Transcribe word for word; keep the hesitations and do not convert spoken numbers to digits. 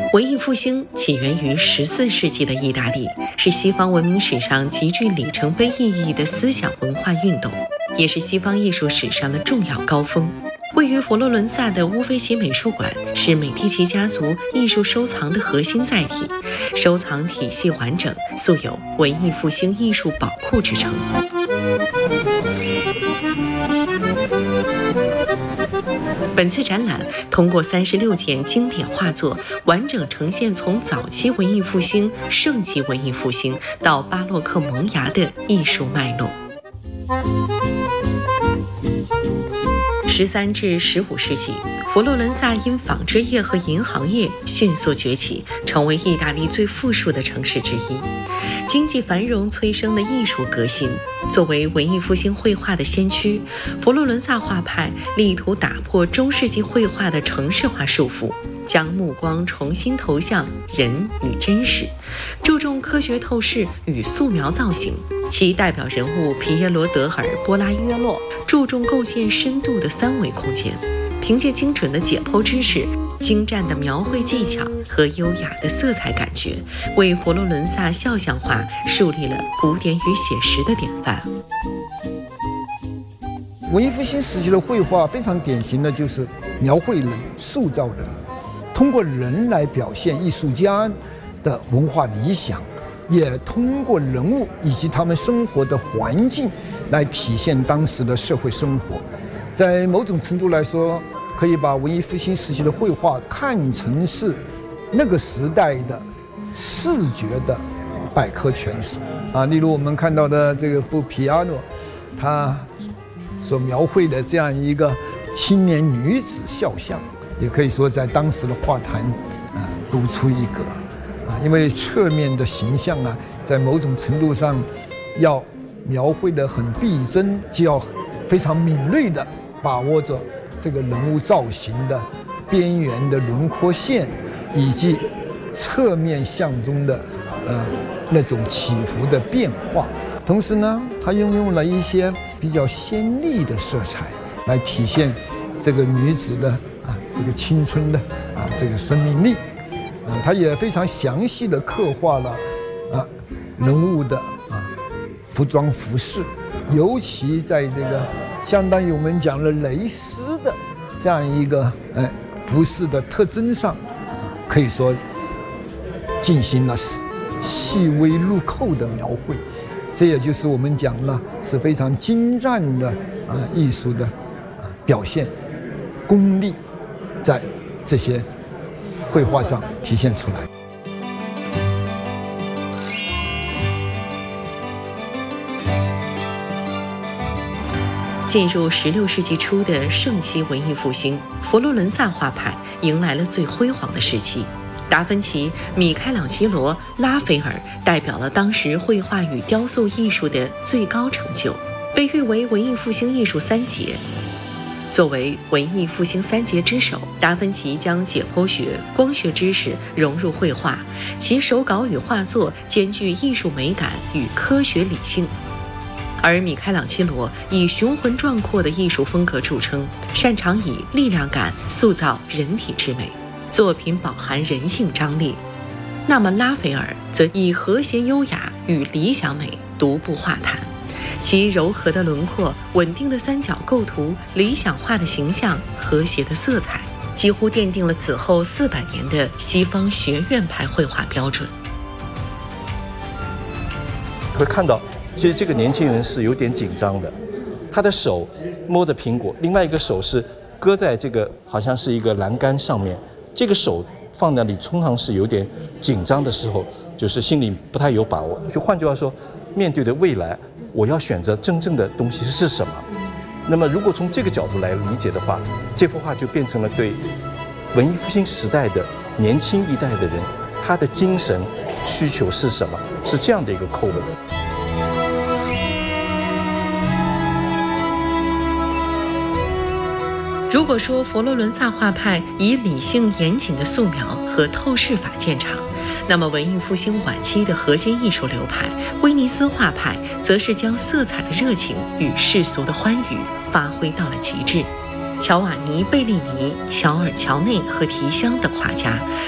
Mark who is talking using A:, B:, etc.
A: 文艺复兴起源于十四世纪的意大利，是西方文明史上极具里程碑意义的思想文化运动，也是西方艺术史上的重要高峰。位于佛罗伦萨的乌菲齐美术馆是美第奇家族艺术收藏的核心载体，收藏体系完整，素有文艺复兴艺术宝库之称。本次展览通过三十六件经典画作，完整呈现从早期文艺复兴、盛极文艺复兴到巴洛克萌芽的艺术脉络。十三至十五世纪，佛罗伦萨因纺织业和银行业迅速崛起，成为意大利最富庶的城市之一。经济繁荣催生了艺术革新。作为文艺复兴绘画的先驱，佛罗伦萨画派力图打破中世纪绘画的城市化束缚，将目光重新投向人与真实，注重科学透视与素描造型。其代表人物皮耶罗·德尔·波拉约洛注重构建深度的三维空间，凭借精准的解剖知识、精湛的描绘技巧和优雅的色彩感觉，为佛罗伦萨肖像画树立了古典与写实的典范。
B: 文艺复兴时期的绘画非常典型的就是描绘人、塑造人，通过人来表现艺术家的文化理想，也通过人物以及他们生活的环境来体现当时的社会生活。在某种程度来说，可以把文艺复兴时期的绘画看成是那个时代的视觉的百科全书啊。例如我们看到的这个布皮亚诺，他所描绘的这样一个青年女子肖像，也可以说在当时的画坛啊独出一格啊，因为侧面的形象啊，在某种程度上要描绘得很逼真，就要非常敏锐地把握着这个人物造型的边缘的轮廓线，以及侧面像中的呃那种起伏的变化。同时呢，他运用了一些比较鲜丽的色彩来体现这个女子的啊这个青春的啊这个生命力。啊，他也非常详细地刻画了啊人物的啊服装服饰，尤其在这个相当于我们讲了蕾丝的这样一个呃服饰的特征上，可以说进行了细微入扣的描绘。这也就是我们讲了是非常精湛的啊艺术的啊表现功力，在这些绘画上体现出来。
A: 进入十六世纪初的盛期文艺复兴，佛罗伦萨画派迎来了最辉煌的时期。达芬奇、米开朗基罗、拉斐尔代表了当时绘画与雕塑艺术的最高成就，被誉为文艺复兴艺术三杰。作为文艺复兴三杰之首，达芬奇将解剖学、光学知识融入绘画，其手稿与画作兼具艺术美感与科学理性。而米开朗基罗以雄浑壮阔的艺术风格著称，擅长以力量感塑造人体之美，作品饱含人性张力。那么拉斐尔则以和谐优雅与理想美独步画坛，其柔和的轮廓、稳定的三角构图、理想化的形象、和谐的色彩，几乎奠定了此后四百年的西方学院派绘画标准。
C: 会看到其实这个年轻人是有点紧张的，他的手摸着苹果，另外一个手是搁在这个好像是一个栏杆上面，这个手放那里通常是有点紧张的时候，就是心里不太有把握。就换句话说，面对的未来，我要选择真正的东西是什么？那么如果从这个角度来理解的话，这幅画就变成了对文艺复兴时代的年轻一代的人，他的精神需求是什么？是这样的一个叩问。
A: 如果说佛罗伦萨画派以理性严谨的素描和透视法见长，那么文艺复兴晚期的核心艺术流派威尼斯画派，则是将色彩的热情与世俗的欢愉发挥到了极致。乔瓦尼·贝利尼、乔尔·乔内和提香等画家